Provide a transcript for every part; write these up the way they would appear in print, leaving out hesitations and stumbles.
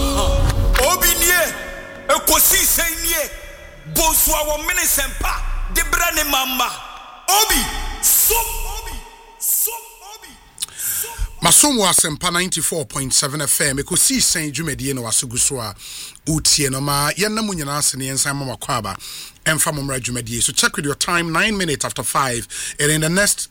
Obinie, Ekosi Senye, Boswa wa Minisempa, Debrane Mama, Obi, Masomo asempa 94.7 FM Ekosi Sen dwumedie no wasoguso a utie no ma yenna mu nyina ase ne yensan mama kwaba emfa momra dwumedie. So check with your time, 9 minutes after 5, and in the next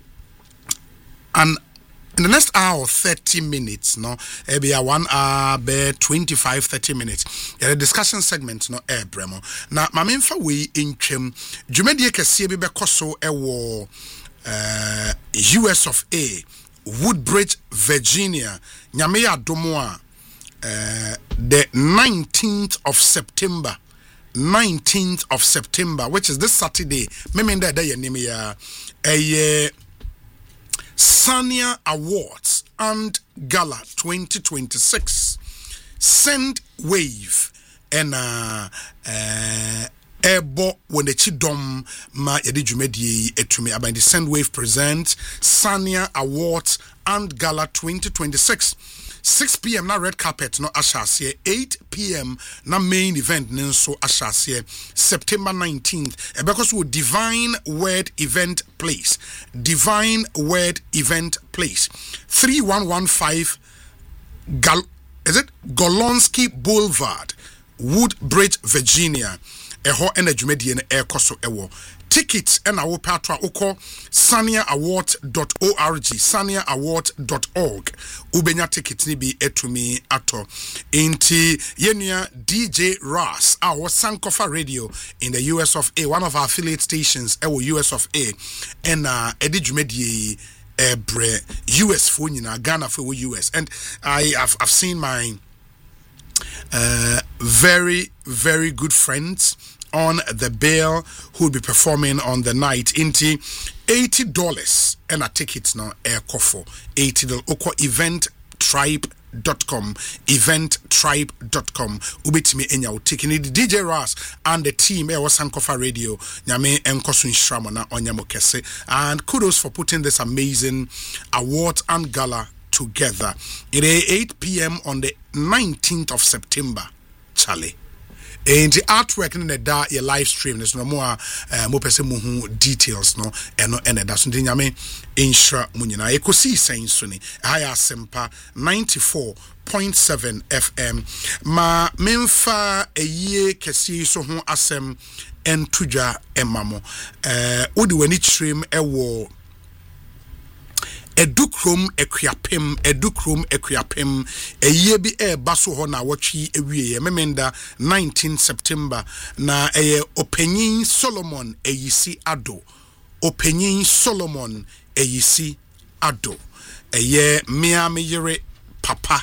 hour 30 minutes no be a 1 hour be 25-30 minutes a discussion segment no bremo na mamemfa we intwem dwumedie kese bi bekoso ewo US of A, Woodbridge, Virginia. Nyame adomo a the 19th of September, which is this Saturday. Memenda day name ya a Sania Awards and Gala 2026. Send Wave and Ebo when the chidom ma yedi jumedi etumi about the Sendwave presents Sania Awards and Gala 2026. 6 p.m. na red carpet no ashasiye. 8 p.m. na main event nenso ashasiye. September 19th. Because we Divine Word Event Place. Divine Word Event Place. 3115 Golonsky Boulevard, Woodbridge, Virginia. Eho energy na ekoso ewo tickets and our patra oko saniaaward.org saniaaward.org ubenya tickets ni bi etumi ato inti yenua DJ Ras our Sankofa Radio in the US of A, one of our affiliate stations ewo US of A, and edi dwumedie bre US for nyina Ghana for US, and I've seen my very, very good friends on the bill who will be performing on the night. Into $80 and a ticket now air kofo $80 oko eventtribe.com ubitimi enya taking it DJ Ras and the team was Sankofa Radio nyame enkoso nhramo na onyamo kese, and kudos for putting this amazing award and gala together. It is 8 p.m. on the 19th of September, Charlie. And the artwork in the da your live stream there's no more mo pese mu details no eno da so nyame insha munyina Ekosi Sen suni haya sempa 94.7 FM ma memfa eye kesi so ho asem entudwa emamo odi wani trim ewo Edukrom Equiapem a year be a basso hona watchi a wee memenda 19 September na a Openin Solomon a yisi ado Openin Solomon a yisi ado a year mea meyere papa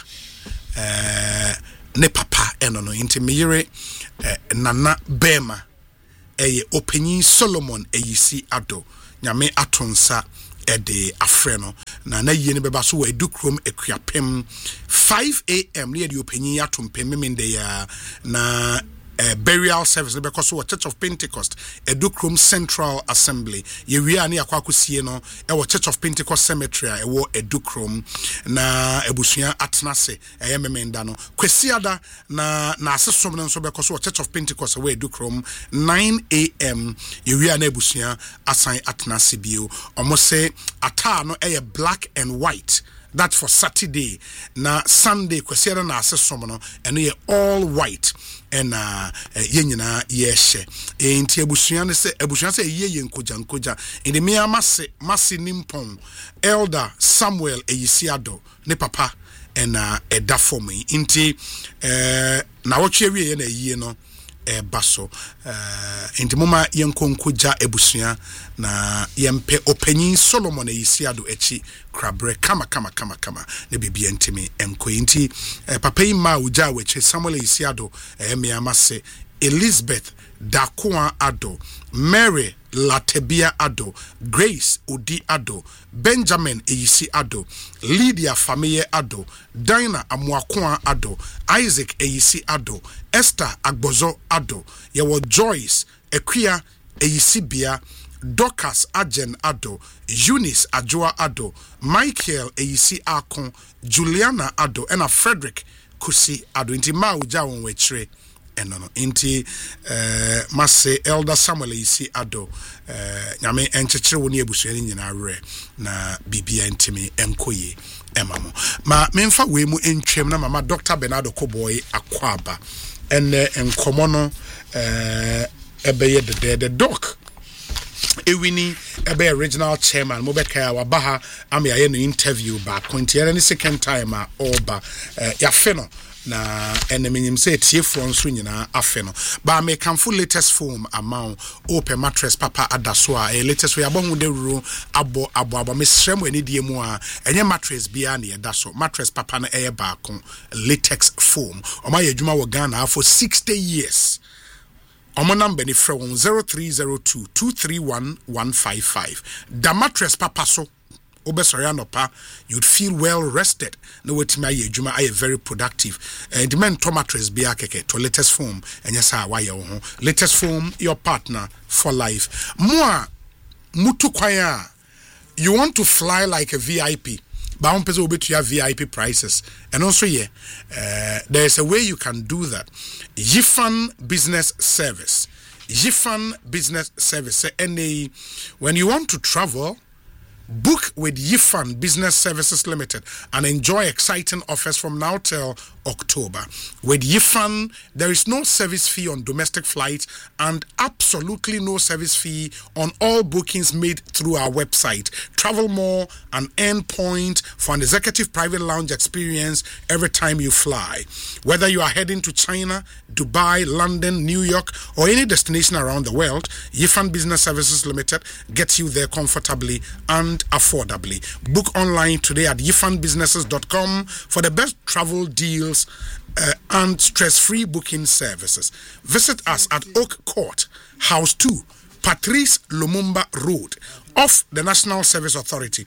ne papa enono inte meyere nana bema a Openin Solomon a yisi ado nyame atonsa ede afreno na yene beba so wa Edukrom Equiapem 5 a.m. near the opening atom memende ya na burial service because we Church of Pentecost Edukrom Central Assembly ye wi ani akwakosie no e wo Church of Pentecost Cemetery e wo Edukrom na ebusua atnase e memenda no kwesiada na asesom no so because we Church of Pentecost we Edukrom 9 a.m. ye wi ani ebusua asan atnase bio omo se ata no e black and white. That's for Saturday. Na Sunday kwesiada na asesom no eno ye all white. And yenyina yeshe enti ebusuan se ye nkoja in the mea masi nimpon Elder Samuel Eyisiado ne papa and eda for me inti na woche wie na yie no baso inti moma yenkonkoja ebusuan na yempe Openin Solomon Eyisiado echi krabre kama ne bibi entimi enko inti papa ima uja weche Samuel Eyisiado meamase Elizabeth Dakoa Ado, Mary Latebia Ado, Grace Odi Ado, Benjamin Eyisi Ado, Lydia Fameye Ado, Dinah Amwakoa Ado, Isaac Eyisi Ado, Esther Agbozo Ado, Yewo Joyce Equia Eyisi Bia, Dorcas Ajen Ado, Eunice Ajoa Ado, Michael Eyisi Akon, Juliana Ado, and Frederick Kusi Ado nti ma uja won wechire eno no nti mase Elder Samuel Isi Ado nyame enchechire woni ebusuani nyina awre na bibia ntimi enkoye emamo ma memfa we mu entwem na mama Dr. Bernardo Koboy Akwaba ene enkomo no ebeye the doc ewini ebe original chairman mobeka wabaha am ya no interview ba konti any second time oba ya feno na enemenyim say tiefo nso nyina afe no ba me kamfo latest foam amount open mattress papa adaso a latest we abon de ruro abo me srem ani die mu a enye mattress bia na yedaso mattress papa na eye ba kon latex foam o ma yadwuma wo Ghana for 60 years. Omo number ni frɛ 0302 231 155. Da mattress papa so obesori anopa you'd feel well rested. No wetimi aye adwuma aye very productive. And the men to mattress bia keke to latest foam enya sa wa ye wo ho. Latest foam your partner for life. Moa mutu kwaya you want to fly like a VIP. But on peso to your VIP prices. And also there's a way you can do that. Yifan Business Service. Yifan Business Service. And when you want to travel, book with Yifan Business Services Limited and enjoy exciting offers from now till October. With Yifan, there is no service fee on domestic flights and absolutely no service fee on all bookings made through our website. Travel more and earn points for an executive private lounge experience every time you fly. Whether you are heading to China, Dubai, London, New York, or any destination around the world, Yifan Business Services Limited gets you there comfortably and affordably. Book online today at yifanbusinesses.com for the best travel deals and stress-free booking services. Visit us at Oak Court, House 2, Patrice Lumumba Road, off the National Service Authority.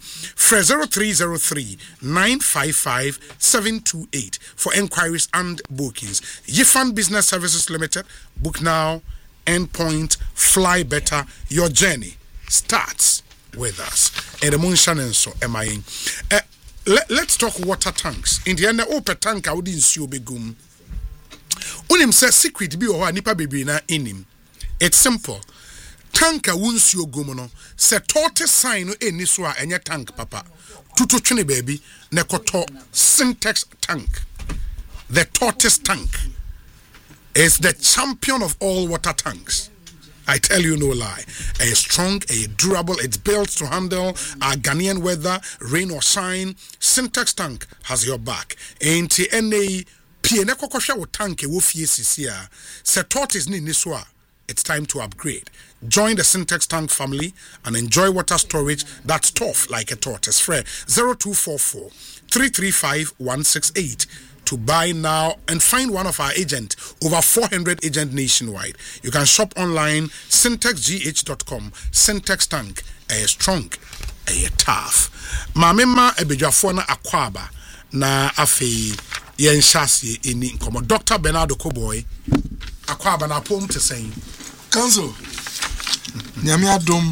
0303 955 728 for enquiries and bookings. Yifan Business Services Limited. Book now, endpoint, fly better. Your journey starts with us. And the Munshan so am I. Let's talk water tanks. In the end, open tank I wouldn't see begum. Unim says secret be or nipa baby na inim. It's simple. Tanka wunsi ogumono se tortoise sign no eni so a enye tank papa. Tutu twene baby ne koto Syntex tank. The tortoise tank is the champion of all water tanks. I tell you no lie. A strong, a durable, it's built to handle our Ghanaian weather, rain or shine. Syntex tank has your back. Ain't any piene kokosha wo tank wo fie sisia. Se tortoise ni niswa. It's time to upgrade. Join the Syntex tank family and enjoy water storage that's tough like a tortoise. Frere 0244 335 168. To buy now and find one of our agents. Over 400 agents nationwide. You can shop online, syntexgh.com. Syntex tank, a strong, a tough. Mamema ebejafona Akwaba na afi yenshasi ini nkomo. Dr. Bernardo Koboy Akwaba na pom te saying. Council. Nyame adom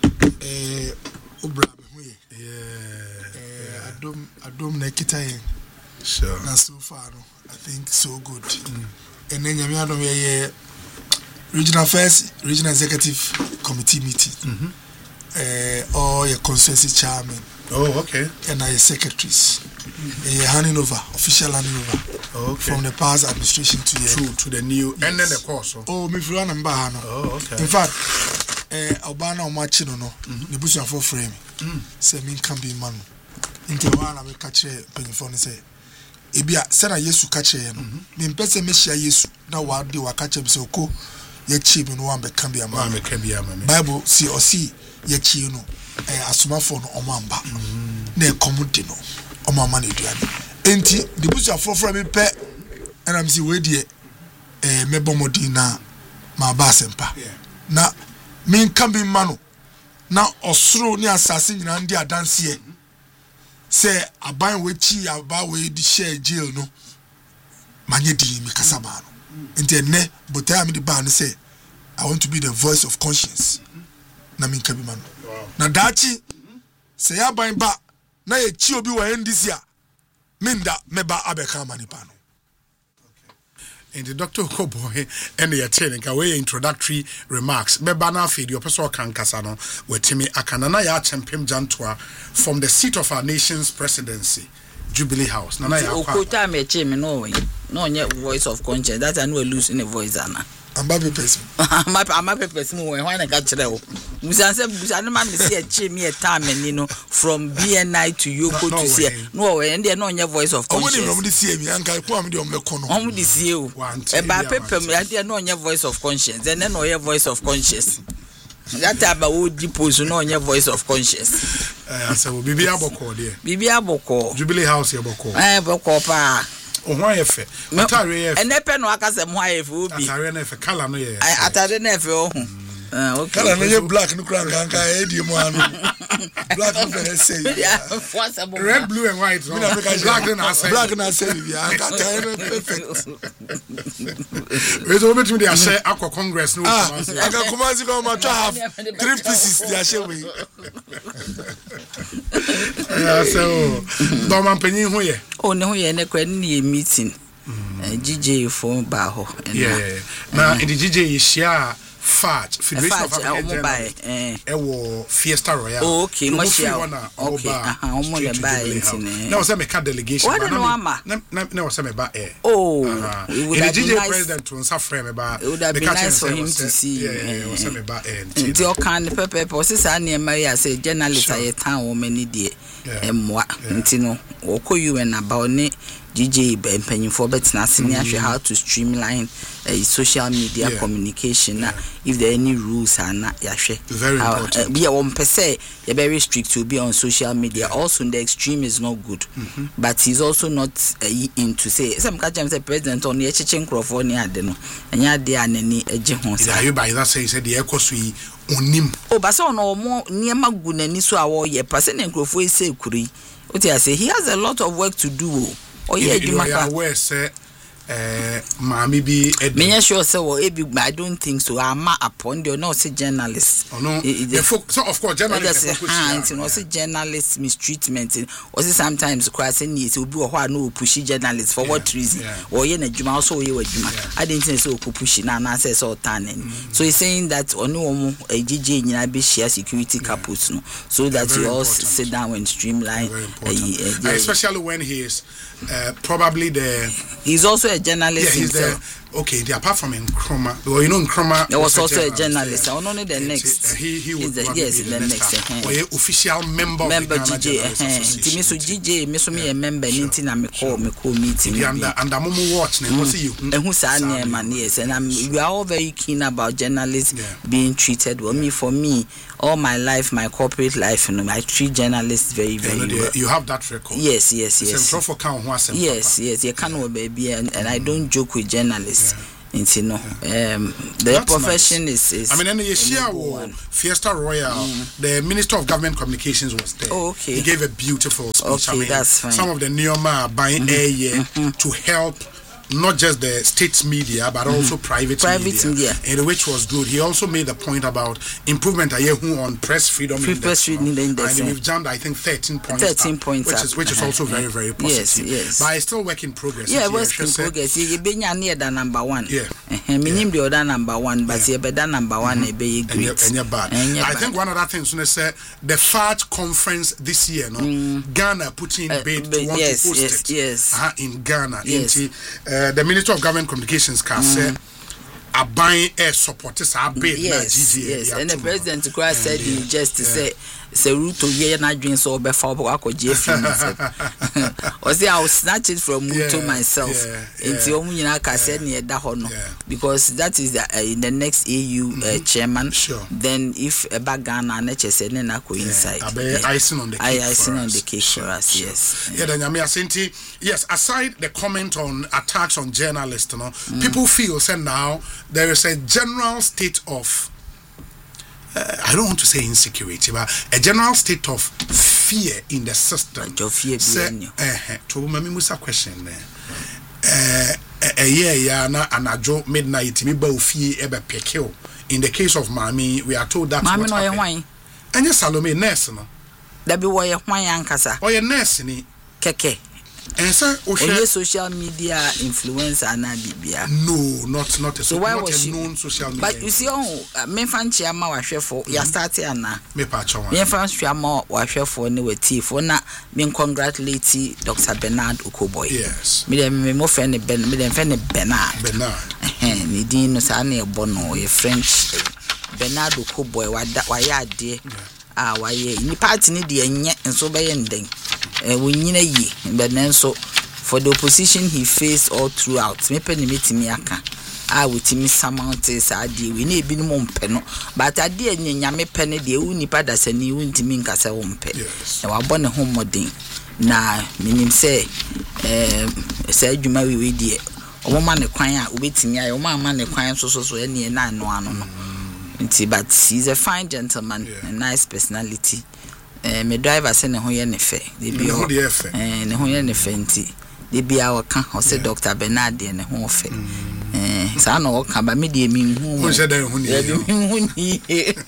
obra me. Adom na kita yen. Sure. And so far, I think so good. And then you have a regional affairs, regional executive committee meeting, or your consensus chairman. Oh, okay. And I secretaries. Handing over, official handing over. Okay. From the past administration to the new, yes. And then the course. Oh, me for one and bahano. Oh, okay. In fact, Obana or Machino, no, the bush for frame. Say, me can be man. Into one, I will catch a penny phone and say. Ebia sena Yesu kache no me mpese mehia Yesu na wade wakache bi se oko ye chi bi no wan be kan bi ama Bible si osi ye chi no asomafo no omamba na ekomudi no omama na eduane enti de busu afoforo me pe na me si we die mebomodi na ma ba sempa na me kan bi ma no na osoro ni asase nyina ndi adanse say aban wechi aba we di share jail no manye di mi kasaba no enti ne but I am the ban say I want to be the voice of conscience na min kabi man na dachi say aban ba na ye chi obi wa ndisi a minda meba abeka mani pa no And the Dr. Koboy and the attending away introductory remarks. Bebana feed your person Kankasano, where Timmy Akanana ya champion Jantua from the seat of our nation's presidency, Jubilee House. Nana ya Okota me chime no way. No yet voice of conscience. That I know losing a voice, Anna. I'm a person. I'm a person when I catch it. Musanama see a chimney a time and you know from BNI to Yoko to see no and they're not your voice of conscience. Only see me, Uncle Kwame on the corner. Only see you. About paper, they're not your voice of conscience, and then no your voice of conscience. That time I would depose no your voice of conscience. I said, Bibi Aboko, dear. Bibi Aboko. Jubilee House, Yaboko. Boko pa. Why if and a pen waka some why if will be a color no ye atade na fe o okay color no black no kran kan ka edi mo anu black no fe say red blue and white black na say bia ka perfect we so between the share akwa congress no aka kumazi ko ma twa half 3 pieces dia share we so do man panyin ho ye o ne ho ye ne kwa ni meeting GJ for ba ho na in the GJ is share Fat Federation of African Ewo Fiesta Royal. Oh, okay, Mashia. Okay, omo le ba intine. Na o se me ka delegation na o se me ba Oh, it would have been nice. President to unsa frame me ba. It would have been nice for him to see. O se me ba nti o kan pepe o se sa na ma ya say journalist aye tan wo mani die emwa nti no o ko UN about ne DJ Empanyfo betina senior how to streamline social media communication if there are any rules and very important. Be one per se you're very strict to be on social media. Also in the extreme is not good. But he's also not into say some catch say president on the Chechen California no and ya dey anani eje ho say you by that say the ekosui onim oh but so no mo niema gu nani so awo ye person enkrofo ese kuri what I say he has a lot of work to do. Oh yeah, you aware say Mami be me sure say well I don't think so. I'm upon the no say journalist. Oh no. So of course journalists no say journalist mistreatment or say sometimes crossing needs will be or no pushy journalists for what reason or ye na juma also ye wadjuma I didn't think so push na say so tanning. So he's saying that onu a DJ nyina be share security capos no so that you all sit down and streamline especially when he is probably he's also a journalist himself. Okay, apart from Nkrumah, well, you know Nkrumah there was also a journalist. I only the next. He was the next. Official member of the GJ. Timi so GJ, me so me a member. Ninti na me call meeting. And Momo watch na see you. And who say man yes, and we are all very keen about journalists being treated well. For me, all my life, my corporate life, I treat journalists very well. You have that record. Yes. Yes, you can baby, and I don't joke with journalists. You know, the that's profession nice. is. I mean, in the year Fiesta Royal, the Minister of Government Communications was there. Oh, okay. He gave a beautiful speech. Okay, I mean, that's fine. Some of the Neoma are buying air to help not just the state media but also private media, and which was good. He also made a point about improvement on press freedom index, and we've jumped I think 13 points, which is also very, very positive. Yes. But it's still work in progress. Yeah, work in progress. You be near the number one. Minim the other number one, but you better number one be great. And bad. I think one of the things when I say the FAT conference this year, Ghana putting bid to want to host it. In Ghana. The Minister of Government Communications can say a buying air support is a bid. Yes. And the president said he just say Ruto ye na dream so be for wako JF. Or say I will snatch it from Ruto myself. Into omu nyina ka say na da ho no because that is in the next AU chairman. Sure. Then if a Ghana na chese na ko inside. Icing on the cake. Icing on the cake for us. Yes. Yeah, then Nyame Asenti. Yes, aside the comment on attacks on journalists, people feel say now there is a general state of I don't want to say insecurity, but a general state of fear in the system. To mami musa question na anajo midnight mi ba ofie ebe pekeo. In the case of Mami, we are told that Mami no ye hwan. Anya Salome nurse no. Da bi wo ye hwan ankasa. O ye nurse ni keke. And sir, social media influencer na bibia. No, not a so why was she known social media. But you see, me fan chiama wahwefo ya start ana. Me pa chawa. Me fan chiama wahwefo ne wati fo na me congratulate Dr. Bernard Okoboy. Yes. Me mo friend Ben, me dem friend Bernard. Ni din no sa na e bono e French Bernard Okoboy wa ya de. Waye ni party ni de enye enso be yenden wonyina yi but nenso for the opposition he faced all throughout me pen metimi aka wetimi samount sa de we na ebi no mpe no but ade anyanya me pen de wu nipa da sani wu ntimi nkasa wo mpe na wabɔ ne ho modern na minim se sa adwuma we de omoma ne kwan a obetimi aye omama ne kwan so ene na ano no but he's a fine gentleman, a nice personality. Me driver say ne ho ye ne fe. They be all ne ho ye ne fe nti. They be our kan o say Dr. Bernard ne ho fe. Sa na o kan ba me de mi hu. Who said that hu ni?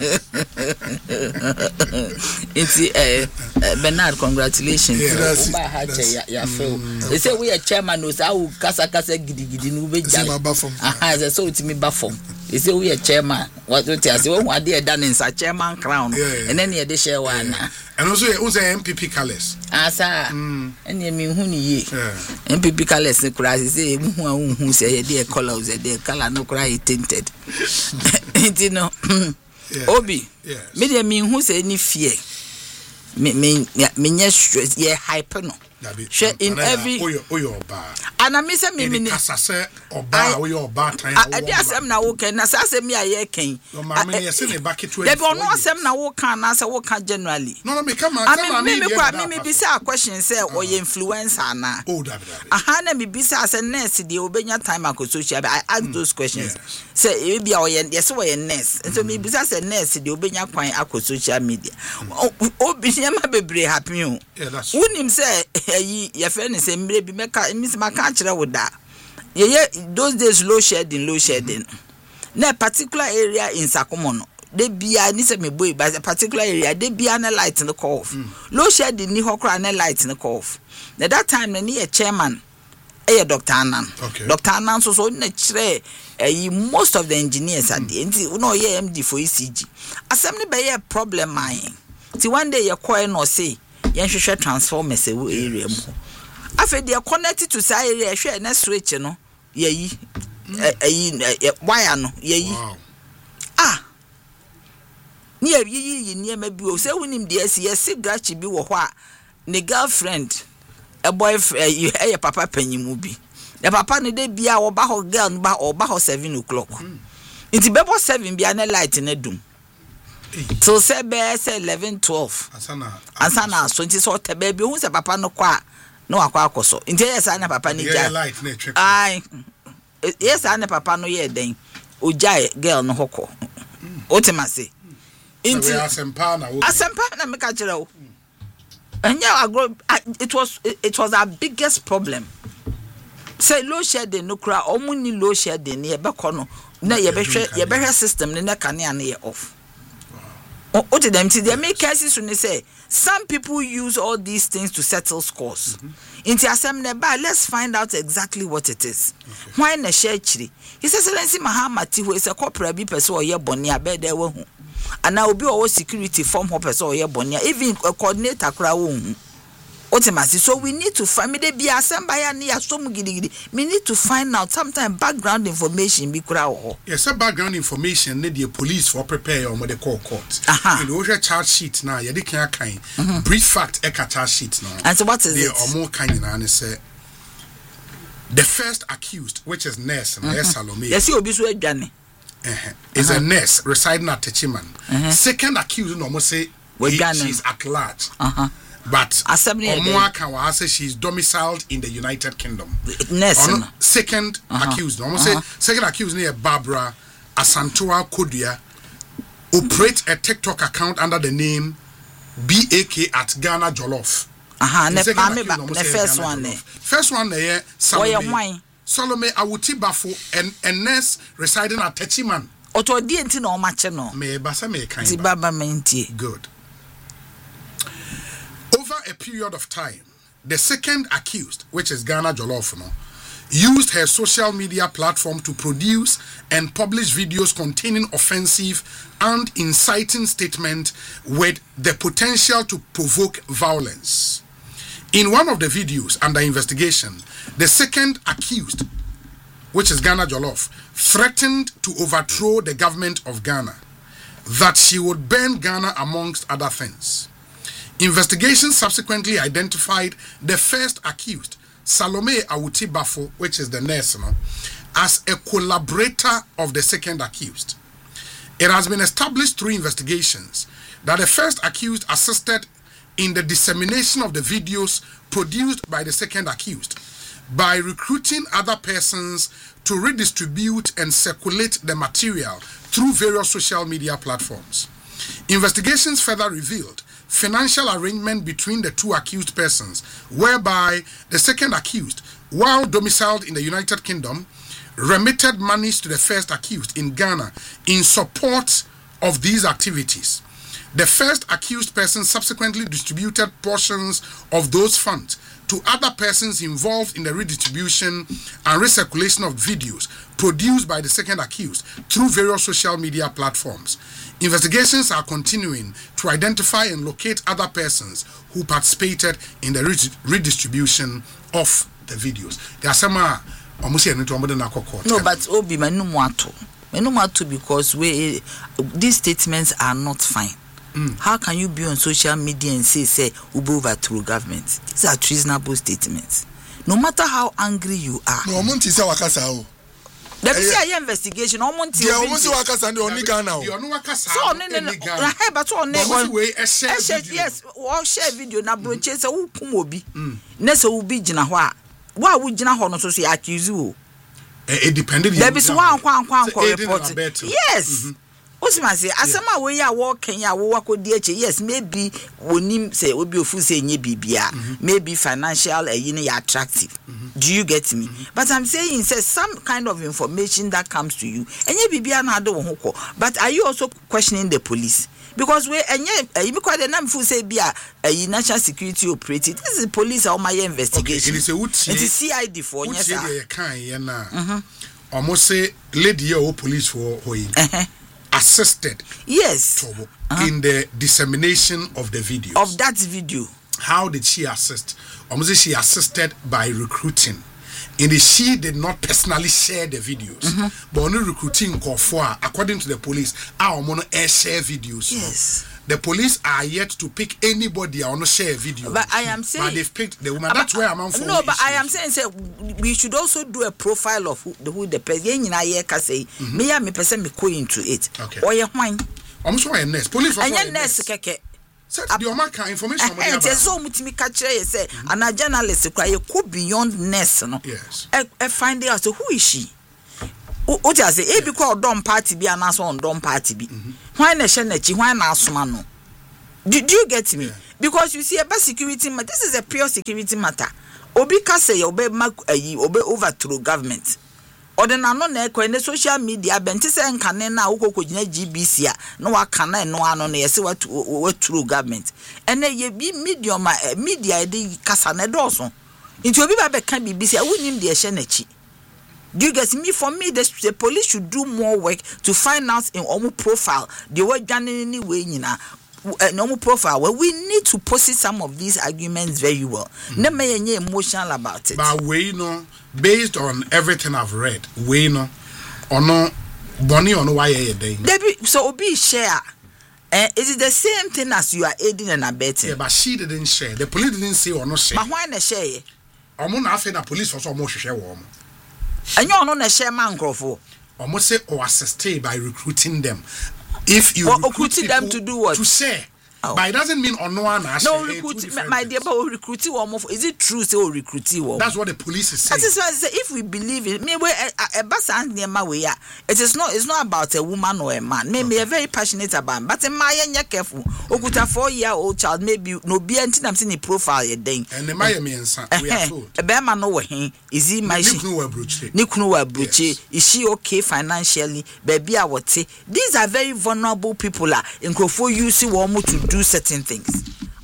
It's Bernard, congratulations. Oba ha che ya fe. They say we are chairman no sa u kasa gidi no be jale. Aha, so it me ba form. They say we are chairman. What you say when we dey done in sa chairman crown. And then you dey share one. And also who say MPP colors. Asa. And you mean hu ni ye. MPP colors ne kura say hu say e dey colors e dey color no kura e tinted. You know. Obi. Me dey mean hu say ni fear. Me nyɛ ye hype no. In every oyoba and I miss me kasase oba oyoba tan I dey asem na wo kan na say asem ya ye kan no ma me ye say ne back 20 dey be ono asem na wo kan na say wo kan generally no me come me be say a question say o ye influencer na aha na me be say as nurse dey obenya time akọ social I ask those questions say e be o ye say wo ye nurse so me be say nurse dey obenya kwan akọ social media obi nyama bebre happy o unim say your friend is a maybe make miss my country with that. Yeah, those days low shedding. Na particular area in Sakomono, they be a need me boy by a particular area, they be an light in the cough. Low shedding ni hokra and light in the cough. At that time, the near chairman, Dr. Annan. Dr. Annan so naturally most of the engineers at the end, no MD for ECG. Assembly by a problem mine. See one day your coin no say. Yenhwehwe transformers e area mu afa dey connected to say area hwe na switch no yayi wire no yayi ni yayi ni ma bi o say wonim dey asi yes gachi bi wo ho a ne girlfriend a boyfriend you your papa panyimu bi the papa ne dey bia wo ba ho girl no ba o ba ho 7 o'clock nti bebo 7 bia na light na dum so say be say 11 12 asana 20 so te baby hu say papa no kwa no akwa akoso nti yes ana papa ni ja ai yes ana papa no ye den oja girl no hoko otimase nti asempa na me ka kire o enya it was our biggest problem say low shedding no kra omuni low shedding ye be kono na ye be system ne kanea na ye off. What did them see? They make cases when they say some people use all these things to settle scores. Into assembly, but let's find out exactly what it is. Why in the church? His Excellency Mahamati, who is a corporate person or your bonia bed there, and I will be our security form person or your bonia, even a coordinator crowd. So we need to find me be assembled near some giddy. We need to find out sometimes background information be crowd. Yes, some background information need the police for prepare on what they call court. In the OSHA charge sheet now, you can't kind brief fact eka charge sheet now. And so what is it? Or more kind and say the first accused, which is nurse Salome. Yes, you'll be so Johnny. Is a nurse residing at Techiman. Second accused, no more say she's at large. But Omoaka says she's domiciled in the United Kingdom. Second accused, second accused near Barbara Asantua Kodia operates a TikTok account under the name BAK at Ghana Jollof. The first one there, Salome Awuti Bafo and nurse residing at Techiman. Good. Over a period of time, the second accused, which is Ghana Jollof, used her social media platform to produce and publish videos containing offensive and inciting statements with the potential to provoke violence. In one of the videos under investigation, the second accused, which is Ghana Jollof, threatened to overthrow the government of Ghana, that she would burn Ghana amongst other things. Investigation subsequently identified the first accused, Salome Awuti Bafo, which is the nurse, as a collaborator of the second accused. It has been established through investigations that the first accused assisted in the dissemination of the videos produced by the second accused by recruiting other persons to redistribute and circulate the material through various social media platforms. Investigations further revealed financial arrangement between the two accused persons, whereby the second accused, while domiciled in the United Kingdom, remitted monies to the first accused in Ghana in support of these activities. The first accused person subsequently distributed portions of those funds to other persons involved in the redistribution and recirculation of videos produced by the second accused through various social media platforms. Investigations are continuing to identify and locate other persons who participated in the redistribution of the videos. There are some no, but Obi Menumato because these statements are not fine. How can you be on social media and say Ubo overthrow government? These are treasonable statements. No matter how angry you are. No, Monty say wakasa. There is a investigation. No Monty. Yeah, Monty wakasa and only Ghana. You are no wakasa. So no. But on yes, all share video na broche say who kumobi. Na say who be jina hwa. Why would jina hwa no so say accuse you? It depended. There be one report. Yes. Osima say asema we ya wo Kenya wo wakodi eche yes maybe wonim say obi ofu say nye bibia maybe financial ya attractive. Do you get me? But I'm saying say some kind of information that comes to you enye bibia na ade wo ho. But are you also questioning the police? Because we enye because the name fu say bia national security operative. This is police or my investigation. Okay, it is CID for yes sir. Almost say lady or police for assisted yes in the dissemination of the videos of that video. How did she assist? Almost she assisted by recruiting. And she did not personally share the videos, but only recruiting according to the police. Our mono share videos. Yes. The police are yet to pick anybody or not share video. But I am saying, but they've picked the woman. That's where I'm on for. No, but I am saying, we should also do a profile of who the person. Me person me go into it. Okay. Or you wine. Almost why a nurse. Police. And your nurse keke. Said the Omaka information. There's so much me catch say. And a journalist could beyond nurse. No. Yes. I find out who is she. What I say, if you call Dom Party be an answer on Dom Party be. Why na shenechi, why na asumano? Do you get me? Yeah. Because you see about security matter. This is a pure security matter. Obi ka say obey overthrow government. Or the no na ko in the social media benti say nkane na ukoko gina GBC a no waka na no ano na yesi what through government. And ye be medium media dey kasa na doso. Into obi ba be kan BBC a wonim de shenechi. Do you get me? For me, the police should do more work to find out in Omu profile. The way anyway, Omu profile where we need to post some of these arguments very well. Never be emotional about it. But we know, based on everything I've read, we know, or no, Bonnie on why you day. So Obi share. Is it the same thing as you are aiding and abetting? Yeah, but she didn't share. The police didn't say or not share. But why not share? I'm not saying the police also more share warm. And you're not a share man for almost say or assist by recruiting them. If you recruiting them to do what? To share. Oh. But it doesn't mean on no one. No, recruiting, my dear, but recruiting one more. Is it true? Say recruiting one. That's what the police is saying. That is why I say if we believe it, maybe a basan near my way. It is not. It's not about a woman or a man. Maybe a very passionate about. But in my young careful. Okuta 4-year-old child maybe no be until I'm seeing a profile a day. And the Maya means we are told. A bear man know him. Is he my Nikunu Bruce? Is she okay financially? Baby, I would say these are very vulnerable people. In Krofo, you see one to do certain things.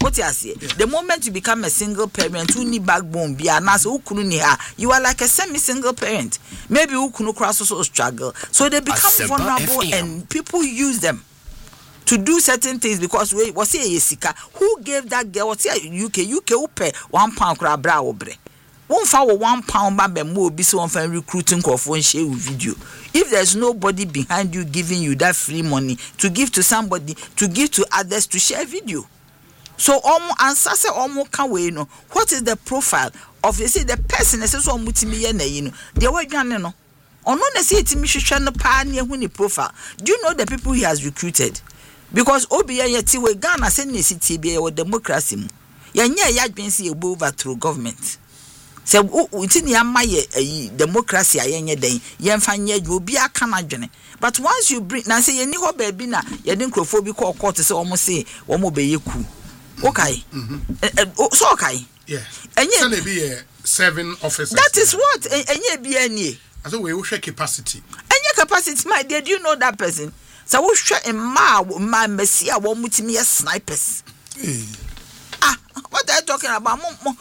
What you say? The moment you become a single parent, who need backbone, be an ass, who couldn't you are like a semi-single parent. Maybe who couldn't cross also struggle. So they become vulnerable and people use them to do certain things because we was say Yesika. Who gave that girl? What's UK upe £1 crab bra obre. One for £1 babe more be so on recruiting for share video. If there's nobody behind you giving you that free money to give to somebody, to give to others to share video. So answer say can we know what is the profile of you see the person that says they were no. Or not say it me no pioneer when profile. Do you know the people he has recruited? Because Obiya yeti we Ghana send ni CTBA or democracy. Yanya ya been see over through government. So within yamaye democracy ayenye den yemfanye obi aka na dwene. But once you bring na say yeni ho baby na yedi nkrofobia call court say omo say omo be yeku. Okay. So okay. Yeah. Enye be 7 officers. That is what enye be enye. I say we will share capacity. Enye capacity my dear, do you know that person? So we share a ma messia wo mutimi snipers. What are you talking about?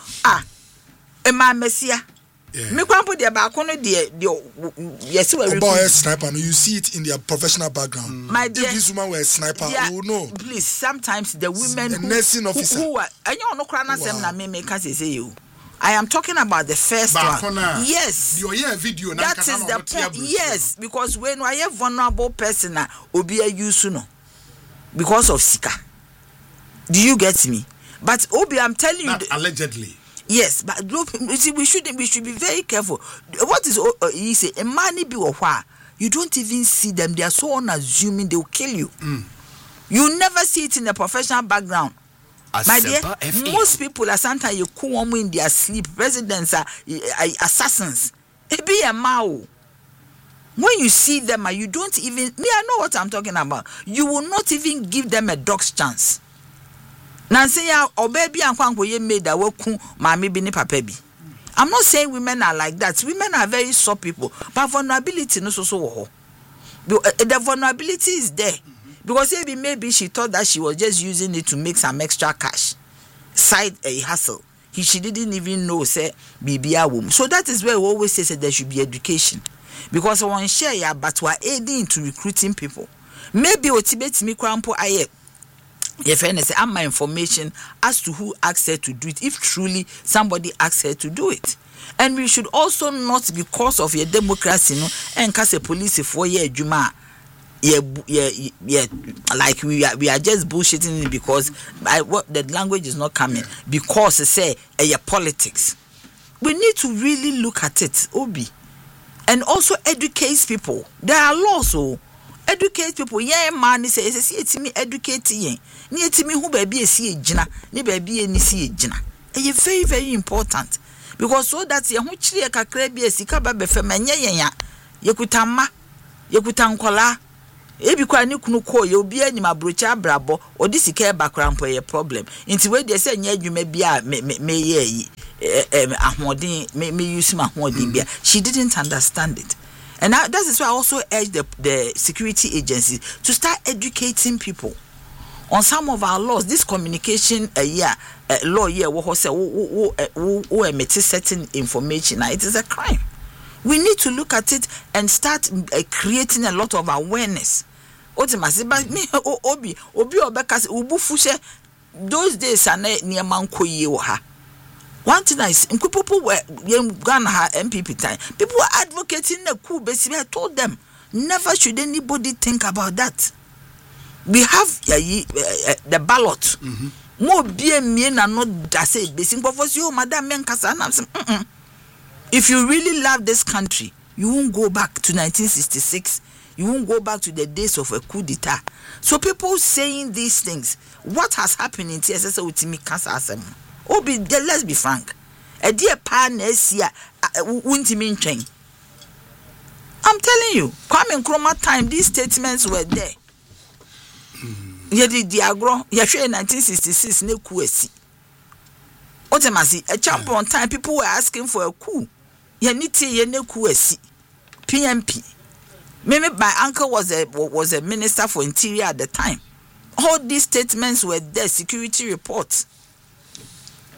My messia. Me kwampo de ba kono de yes we boy sniper. You see it in their professional background. My dear, if this woman were a sniper, you know. Please, sometimes the women a nursing officer who are no krana sem na me can say you. I am talking about the first one. Yes. Video that is the point. Yes, because when I have vulnerable person obi use no because of sika. Do you get me? But Obi, I'm telling you allegedly. Yes, but we should be very careful. What is he say? A money be or why you don't even see them. They are so unassuming they will kill you. You never see it in the professional background. My dear, most people are sometimes you cool in their sleep. Presidents are assassins. It be a mao. When you see them, you don't even me. I know what I'm talking about. You will not even give them a dog's chance. Nancy ya obebi ankwanko ye made that woku mami bi ni papa bi. I'm not saying women are like that. Women are very soft people, but vulnerability no so wo. The vulnerability is there. Because maybe she thought that she was just using it to make some extra cash. Side a hustle. She didn't even know say BBA woman. So that is where we always say there should be education. Because one share ya but we are aiding to recruiting people. Maybe otibeti mi krampo aye. Your friend say I'm my information as to who asked her to do it, if truly somebody asked her to do it. And we should also not, because of your democracy, and cast a police for your juma. Yeah, like we are just bullshitting because what the language is not coming because it say politics. We need to really look at it, Obi, and also educate people. There are laws, so educate people. Yeah, man, say it's me educate ye. Ni etimi who baby see jina, ni baby ni see jina. It's very very important because so that ye hu chire kakra bi esika ba be fema nye yenya yekutama yekutankola ebi kwa ni kunu ko ye obi anyim abrocha brabo odi sika ba krampo ye problem nti we dey say nya adwuma bia me ye yi ahmodin me use ma ahmodin bia. She didn't understand it. And that is why I also urge the security agencies to start educating people on some of our laws. This communication law here, who emit certain information, it is a crime. We need to look at it and start creating a lot of awareness. But me, Obi Obekas, Ubufushe, those days are near Manko. One thing is, people were Ghana MPP time. People were advocating the coup. Basically, I told them, never should anybody think about that. We have the ballot. More BM na not that say basic. But for you, Madam Menkasa, if you really love this country, you won't go back to 1966. You won't go back to the days of a coup d'etat. So people saying these things, what has happened in TSS Utimi Kasa Asem? Obi, let's be frank. A dear pan Esia Untimi Nchen. I'm telling you, Kwame Nkrumah time, these statements were there. Yedi Diagro, Yashe 1966, ne kuesi. Otemasi, a champion time, people were asking for a coup. Yaniti Yene kuesi. PMP. Maybe my uncle was a minister for interior at the time. All these statements were there, security reports.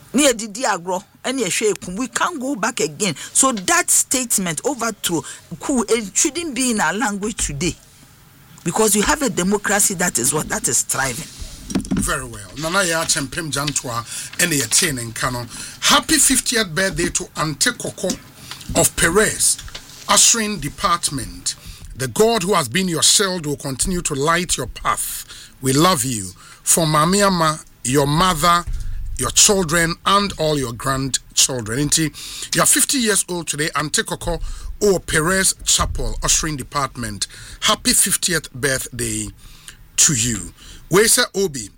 near the diagro and your shake, we can't go back again. So that statement overthrow it shouldn't be in our language today. Because you have a democracy that is thriving. Very well. Nana ya chempem jantwa ene yetien en kano. Happy 50th birthday to Ante Koko of Perez, ushering department. The God who has been your shield will continue to light your path. We love you. For Mamiama, your mother, your children, and all your grandchildren. You are 50 years old today, Ante Koko or Perez Chapel, ushering department. Happy 50th birthday to you. Wesa Obi.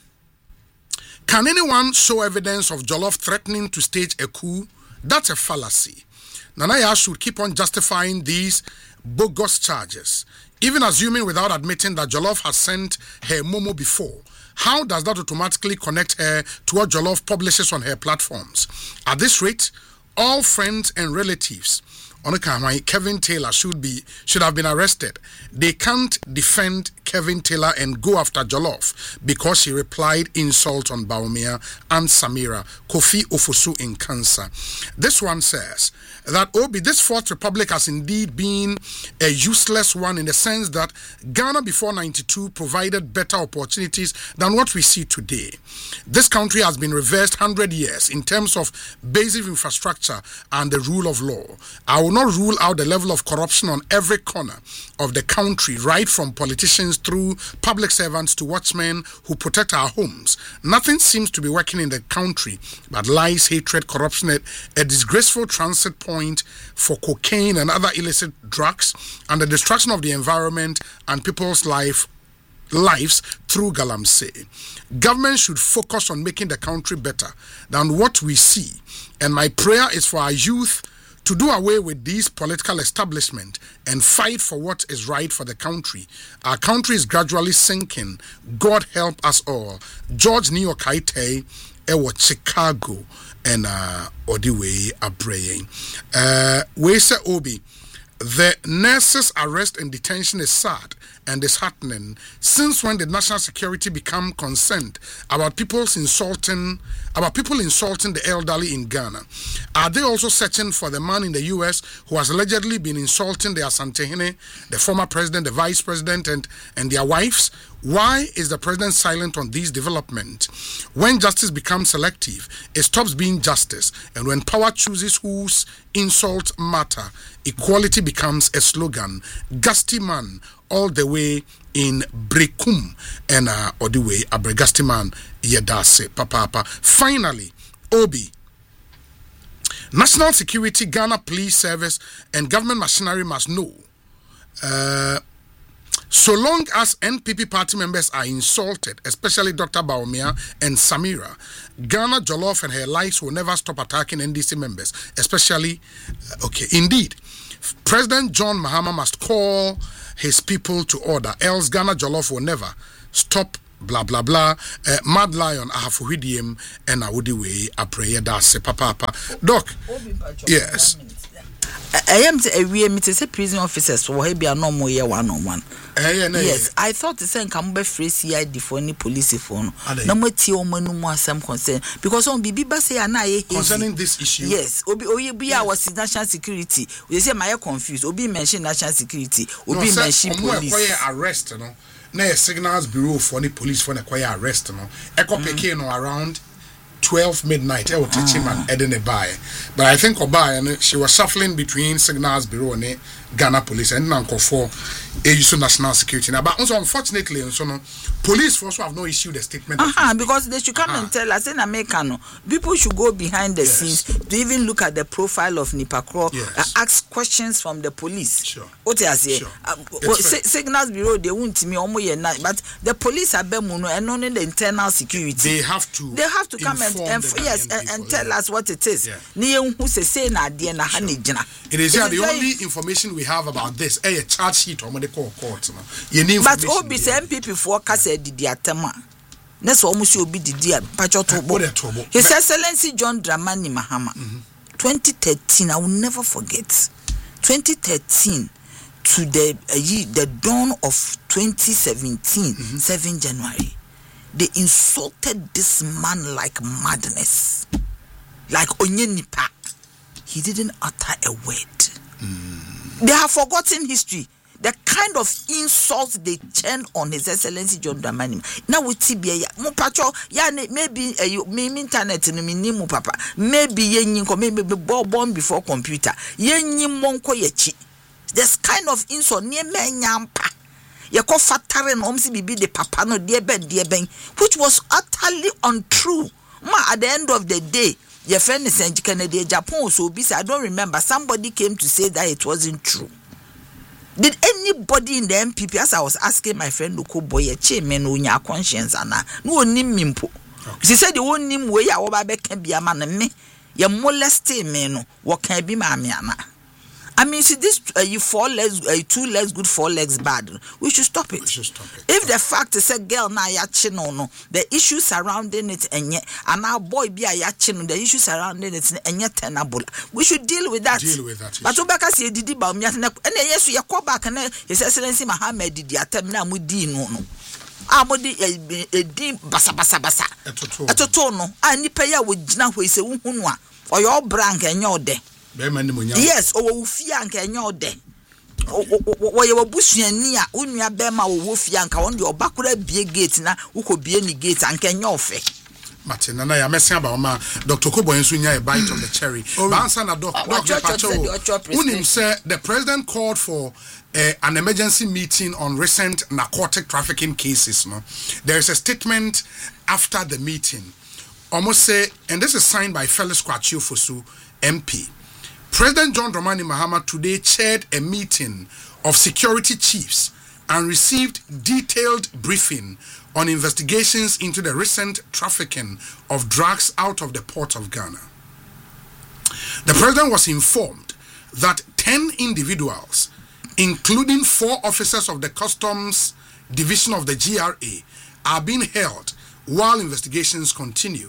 Can anyone show evidence of Jollof threatening to stage a coup? That's a fallacy. Nanaya should keep on justifying these bogus charges, even assuming without admitting that Jollof has sent her Momo before. How does that automatically connect her to what Jollof publishes on her platforms? At this rate, all friends and relatives Kevin Taylor should have been arrested. They can't defend Kevin Taylor and go after Jollof because she replied insult on Bawumia and Samira, Kofi Ofosu in cancer. This one says that Obi, this Fourth Republic has indeed been a useless one in the sense that Ghana before 92 provided better opportunities than what we see today. This country has been reversed 100 years in terms of basic infrastructure and the rule of law. I will not rule out the level of corruption on every corner of the country, right from politicians through public servants to watchmen who protect our homes. Nothing seems to be working in the country but lies, hatred, corruption, a disgraceful transit point for cocaine and other illicit drugs, and the destruction of the environment and people's lives through Galamsey. Government should focus on making the country better than what we see. And my prayer is for our youth to do away with this political establishment and fight for what is right for the country. Our country is gradually sinking. God help us all. George Niokaite, Ewa Chicago, and Odiwe Abraying. We say Obi, the nurses' arrest and detention is sad and disheartening. Since when did national security become concerned about people insulting the elderly in Ghana? Are they also searching for the man in the US who has allegedly been insulting the Asantehene, the former president, the vice president, and their wives? Why is the president silent on these developments? When justice becomes selective, it stops being justice. And when power chooses whose insult matter, equality becomes a slogan. Gasti man all the way in Brekum and or the way Abregasti man Yedase Papa. Finally, Obi. National Security, Ghana Police Service, and government machinery must know. So long as NPP party members are insulted, especially Dr. Bawumia and Samira, Ghana Jollof and her likes will never stop attacking NDC members, especially, indeed, President John Mahama must call his people to order, else Ghana Jollof will never stop, blah, blah, blah. Mad Lion, Ahafuhidium, and Awudiwe, Apreya Dase, Papa. Doc, yes. I am a prison officers for maybe a normal year 1-on-1. Yes, I thought the same can be free CID for any police phone. No more no some concern because on Bibi say concerning this issue. Yes, Obi was national security. We say my confused. Obi mentioned national security. Obi mentioned police. Arrest, no. Na signals bureau for any police for acquire arrest, no. Echo Peke no around 12 midnight, I will teach him and Edene Bay. But I think Oba, and she was shuffling between Signals Bureau and Ghana Police and Nanko for AUSU National Security. Now, but also unfortunately, police force have no issue the statement. Because they should come and tell us in America, people should go behind the scenes to even look at the profile of Nipakro, ask questions from the police. Sure. What I say, Signals Bureau, they won't me almost but the police are bemuno and only the internal security. They have to come and tell us what it is. It is the only information we have about this. A charge sheet on the court. But Obi say MPP for Kase did the atema. That's almost Obi did the Pacho. His Excellency John Dramani Mahama. 2013, I will never forget. 2013 to the dawn of 2017, 7 January. They insulted this man like madness. like onye nipa. He didn't utter a word. They have forgotten history. The kind of insults they churned on His Excellency John Dramani. Now with TBA, Mupacho, maybe me internet no me mu papa. Maybe maybe born before computer. Monko yechi. This kind of insult near me nyampa. Yako fatare no omsi bibi de papa no dear ben, which was utterly untrue. At the end of the day, your friend is in Canada, Japan, so busy. I don't remember. Somebody came to say that it wasn't true. Did anybody in the MPP, as I was asking my friend Luko Boy, a chairman on your conscience, Anna, no name mimpo. She said the one name way our baby can be a man and me, your molesty men, what can be my man. I mean, see this you 4 legs, 2 legs good, 4 legs bad. We should stop it. If the fact is a girl na yachino no, the issues surrounding it and yet, and our boy be a yachino, the issues surrounding it and yet tenable. We should deal with that. But Obaka say did about me and yes, we are called back and His Excellency Mohammed did the attempt now with D no. Abodi a dim basa. Atotono, and Nipaya with Jina who is a unwa or your brank and your day. Yes, or Fianca and your day. Why you were bushing near Unia Bema or Fianca on your backward be a gate now, who could be any gate and can your fake. Martin and I am messing about Dr. Kobo and Sunya a bite of the cherry. Bansana Dr. Pacho Unim said the president called for an emergency meeting on recent narcotic trafficking cases. No, there is a statement after the meeting. Almost say, and this is signed by Felix Kwachio Fosu, MP. President John Dramani Mahama today chaired a meeting of security chiefs and received detailed briefing on investigations into the recent trafficking of drugs out of the port of Ghana. The president was informed that 10 individuals, including 4 officers of the Customs Division of the GRA, are being held while investigations continue.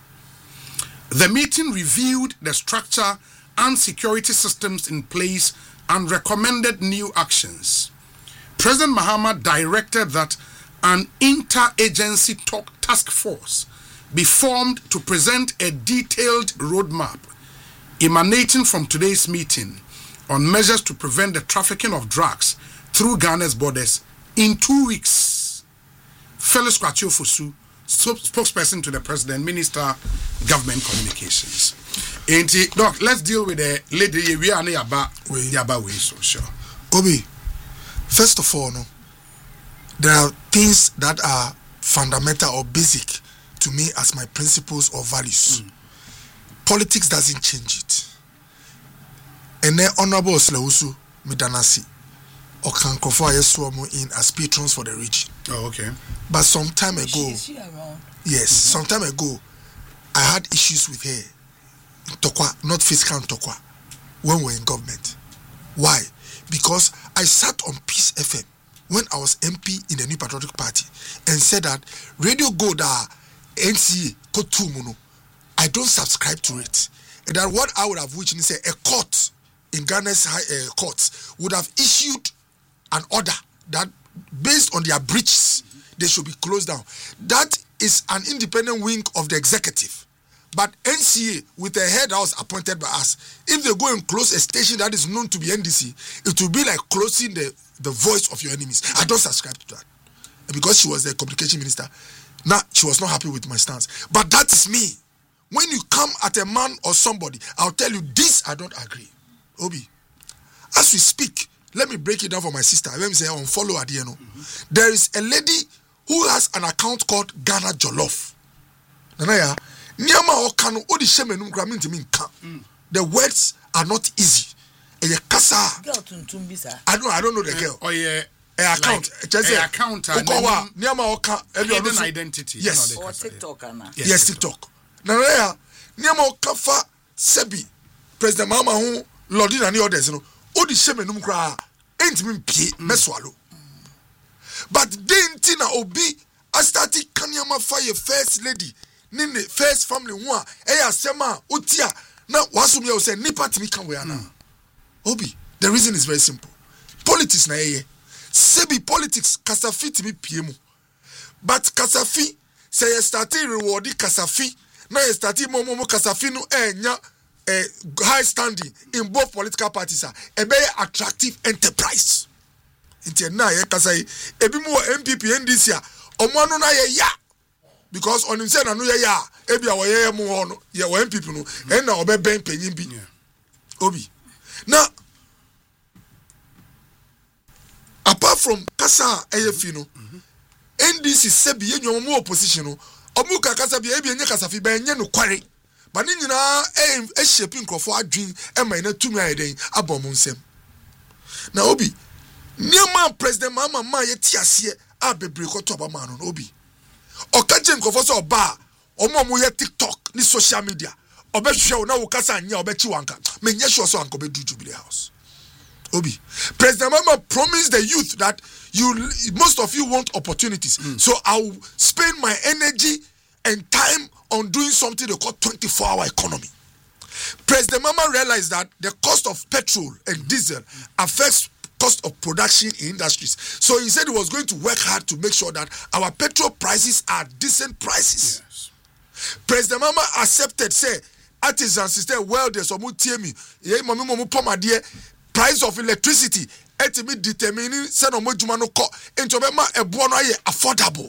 The meeting reviewed the structure and security systems in place and recommended new actions. President Mahama directed that an inter-agency task force be formed to present a detailed roadmap emanating from today's meeting on measures to prevent the trafficking of drugs through Ghana's borders in 2 weeks. Felix Kwachio Fosu, spokesperson to the President, Minister, Government Communications. Doc, let's deal with the lady we are Yaba way, so sure. Obi, first of all, no, there are things that are fundamental or basic to me as my principles or values. Politics doesn't change it. And then Honorable Slausu Midanasi or can confer in as patrons for the region. Oh, okay. But some time ago, some time ago, I had issues with her. Tokwa, not fiscal Tokwa, when we were in government. Why? Because I sat on Peace FM when I was MP in the New Patriotic Party and said that Radio Goda NCA Kotumuno, I don't subscribe to it. And that what I would have wished is a court in Ghana's high courts would have issued an order that based on their breaches, they should be closed down. That is an independent wing of the executive. But NCA, with a head house appointed by us, if they go and close a station that is known to be NDC, it will be like closing the voice of your enemies. I don't subscribe to that. Because she was the communication minister, now she was not happy with my stance. But that is me. When you come at a man or somebody, I'll tell you this, I don't agree. Obi, as we speak, let me break it down for my sister. Let me say, unfollow Adieno. There is a lady who has an account called Ghana Jollof. Nanaya, the words are not easy. I don't know the girl. Oh yeah. Account. Account. Hidden identity. Yes. Or TikTok. Yes, TikTok. Nanaya, Niama Kafa Sebi, President Mama who Lordin and the others, Odi Shemenum Kra, ain't me meswalo. But then Tina Obi, I started Kanyama Fire First Lady. Nini first family one sema utia na wasumi ya use nipa timi kanwe ana. Obi, the reason is very simple. Politics na sebi politics kasafi timi piemu. But kasafi say starting reward kasafi na ye start mo kasafi no enya high standing in both political parties a be attractive enterprise inti na ye kasa ebi mu MPP NDC a omo no na ye ya because on him say na no ye ya ebi a wo ye mu ho no ye wo MPP no en na obeben panyin bi obi na apart from kasa AFI no NDC sebi ye nyomo mu opposition no omu ka kasa bi ebi enye kasa fi ben nye no kware ba ni nyina e shape nkrofo adwin e man na tumi ayeden abom nsem na obi niema president mama ye tiase a bebre ko to ba man no obi okaje nkrofo so oba omo ye TikTok ni social media obehwe na wo kasa anya obechi wanka menye sure so anko be do Jubilee House obi president mama promised the youth that most of you want opportunities so I'll spend my energy and time on doing something they call 24-hour economy. President Mama realized that the cost of petrol and diesel affects cost of production in industries. So he said he was going to work hard to make sure that our petrol prices are decent prices. Yes. President Mama accepted, say, artisans, sister, welders, or price of electricity, determining send into affordable.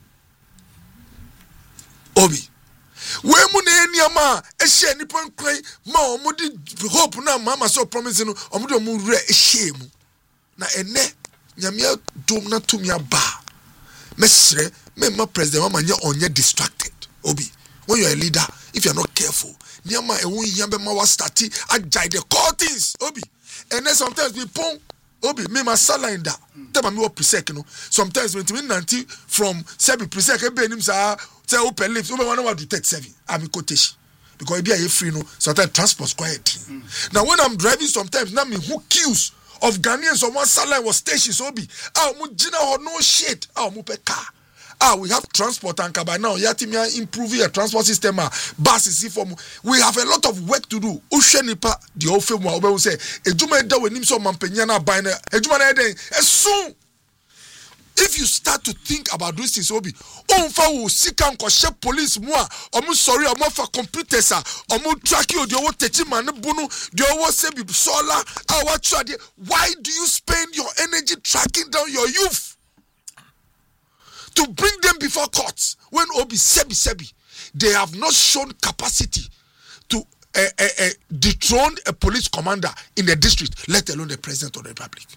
Obi. We mu na eniama ehye nipa nkran ma omudi hope na mama so promise no omudi omure ehye mu na ene nyame dom na tumia ba mesre me ma president mama nya onye distracted obi when you are a leader if you are not careful nyama ehun yambe ma wa start agile the core things obi and then sometimes we pon obi me ma salinda tell me what presec no sometimes when we nanti from sebi presec e be nim sa say open lips we want to do 37 I'm quotation because be a free no sometimes transport quiet now when I'm driving sometimes na me who queues of Ghanaians on one side was stations obi mu gina ho no shit mu pe car we have transport and by now yati improve your transport system buses for we have a lot of work to do uhwe nipa the ofe mu obe say ejuma da wenim so mampanya na ban na ejuma na den soon. If you start to think about these things, obi, onfa wo sika nkoshe police mu a, omu sorry, omu fa computers a, omu track you, the owo techi mane bunu, the owo sebi solar, why do you spend your energy tracking down your youth? To bring them before courts, when obi sebi, they have not shown capacity to dethrone a police commander in the district, let alone the president of the republic.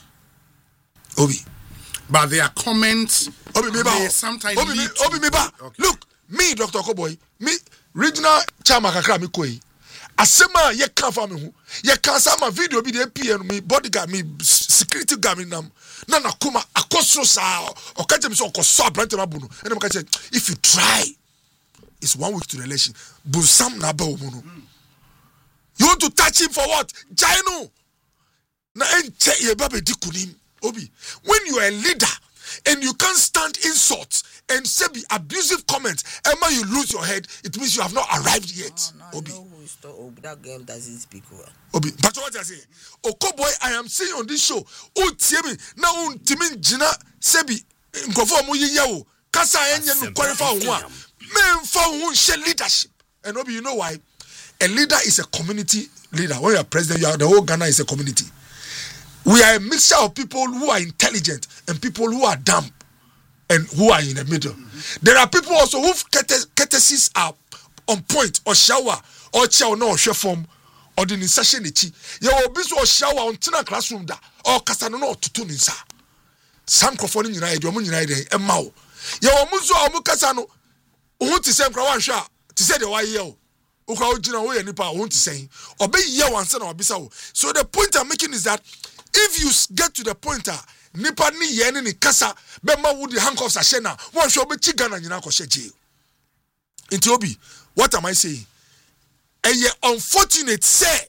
Obi. But their comments sometimes look, me, Dr. Koboy, me, regional chairman kakra mi koi. Asema ye kan fa me hu. Ye kan sa ma video bi de PN me bodyguard me security guard me nam. Na kuma akosro sa o ka je me so okoso abrante ma bunu. Ene me ka say if you try it's 1 week to the election. Busam na ba omu no. You want to touch him for what? Jainu. Na enche ye ba be dikunim. Obi, when you are a leader and you can't stand insults and say abusive comments, Emma, you lose your head, it means you have not arrived yet. No, Obi. That girl doesn't speak well. Obi, but what I say, Okoboy, I am saying on this show, Tiemi, now Timin Jina, Sebi, Nkofo Muyi Yao, Kasa Enyen qualify one, men for share leadership. And Obi, you know why? A leader is a community leader. When you are president, you are the whole Ghana is a community. We are a mixture of people who are intelligent and people who are dumb and who are in the middle. There are people also whose courtesies are on point or shower or chow no share form or the session ichi. You will be so shower on tina classroom da or casano no to tune insa. Some crofoni united, united, and mao. You will muzo or mukasano who to send Krawan Sha to say the why yell. Uka nipa won't say or be ye one son or bisao. So the point I'm making is that if you get to the point nipa ni yene ni kasa be ma wo the handcuffs ahye na won hwe obi chigana nyina ko hye jail. Inti obi, what am I saying? Eye unfortunate say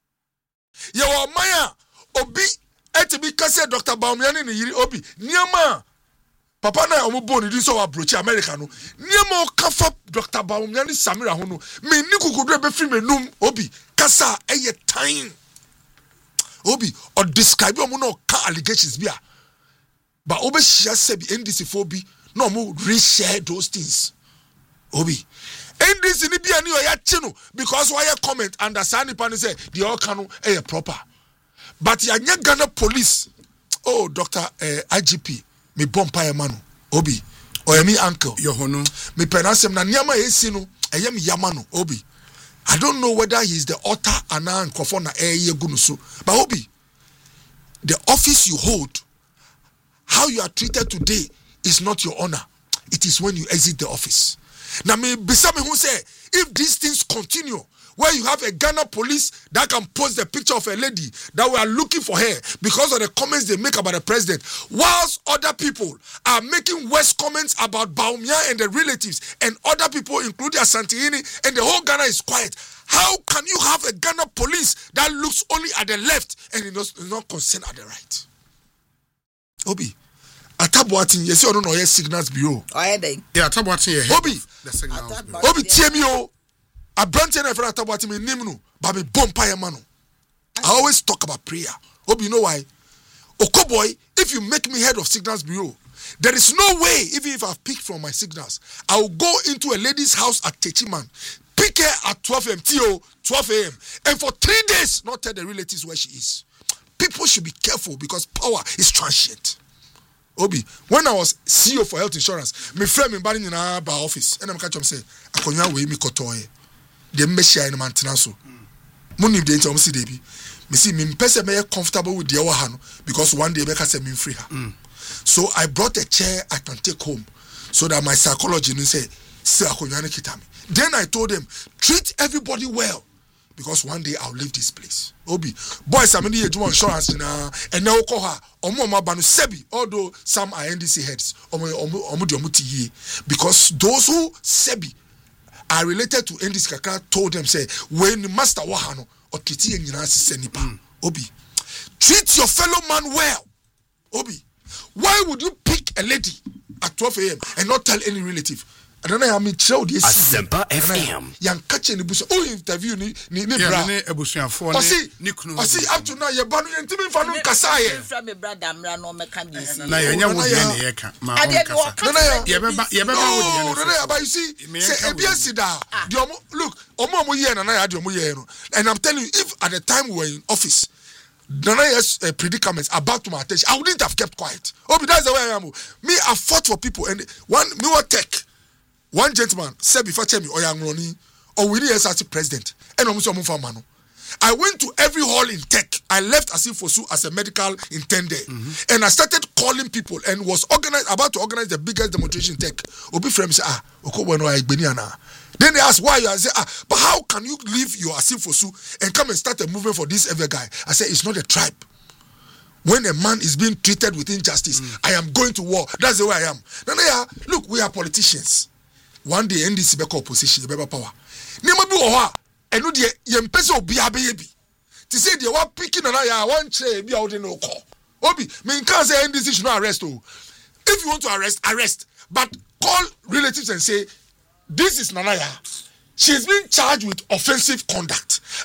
ye wo man obi etibi kase Dr. Bawumia ni yiri obi niama papa na omubo ni din so approach America no niama o kafa Dr. Bawumia ni Samira ho no me ni kukudu be fi menum obi kasa eye time obi or describe omo no ka allegations bia but obi share say be NDC4B no mo reshare those things obi NDC ni bi ani oya chino because why comment under Sani Pani say the all cano proper. But ya nye Ghana police. Oh, Dr. IGP, me bompire manu, Obi, or me uncle, Yohono, me penasem na nyama esino, ayem yamano, Obi. I don't know whether he's the author anan kofona gunusu, but Obi, the office you hold, how you are treated today is not your honor. It is when you exit the office. Now me besame who say if these things continue, where you have a Ghana police that can post the picture of a lady that we are looking for her because of the comments they make about the president, whilst other people are making worse comments about Baumia and the relatives and other people including Asantini and the whole Ghana is quiet. How can you have a Ghana police that looks only at the left and is not concerned at the right? Obi, Atabuatin, yes or no, yes, Signals Bureau. Yeah, Atabuatin, Obi, the Signals Bureau. Obi, TMO. A branch and a about me nimnu, but me bompire mano. I always talk about prayer. Hope you know why. Okoboy, if you make me head of Signals Bureau, there is no way, even if I've picked from my signals, I will go into a lady's house at Techiman, pick her at 12 a.m. till 12 a.m. and for 3 days not tell the relatives where she is. People should be careful because power is transient. Obi, when I was CEO for health insurance, my friend in Bani in our office, and I'm catch him say, "Akonya we mi kotoye." The meshia in maintenance. Money the interm see debi. Me see me person me comfortable with the hand because one day make us me free her. So I brought a chair I can take home so that my psychology will say akonya kita me. Then I told them treat everybody well because one day I'll leave this place. Obi boys I mean the insurance na and now call her omo banu sebi although some are NDC heads omo because those who sebi are related to NDC Kaka told them say when master wahano or kiti nipa. Obi, treat your fellow man well. Obi, why would you pick a lady at 12 a.m. and not tell any relative? I don't know how many child this Asempa FM. Yang catch any bush. Oh, interview ni bra. Osi up to now you banu yentimi fanu kasaye. From me brother mra no meka DC. Na yenya wo ne ye ka. Ma on kasa. Ye beba wo de na. But you see, say ebia sida. Look, omo ye na ya de omo ye no. And I'm telling you, if at the time we were in office, Nanaya's predicaments are brought to my attention, I wouldn't have kept quiet. Oh, but that's the way I am. Me, I fought for people, and one gentleman said before me, or young Ronnie, or we need a president, and almost a mano. I went to every hall in tech. I left Asifosu as a medical intended, and I started calling people and was about to organize the biggest demonstration in tech. Obi friends say, then they asked why you. I said, but how can you leave your Asifosu and come and start a movement for this ever guy? I said, it's not a tribe. When a man is being treated with injustice, I am going to war. That's the way I am. Look, we are politicians. One day, NDC be opposition, be power. Nema bi oha, enu de yempese obi abeyebi. Ti say de wa picking na ya one chair bi out no call. Obi, me can say NDC should not arrest. If you want to arrest. But call relatives and say, this is Nanaya. She's been charged with offensive conduct.